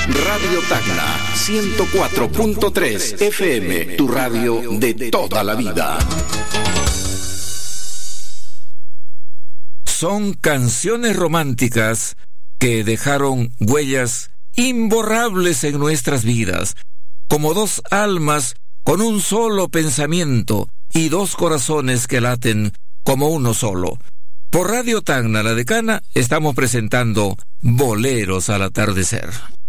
Radio Tacna 104.3 FM, tu radio de toda la vida. Son canciones románticas que dejaron huellas imborrables en nuestras vidas, como dos almas con un solo pensamiento y dos corazones que laten como uno solo. Por Radio Tacna, La Decana, estamos presentando Boleros al atardecer.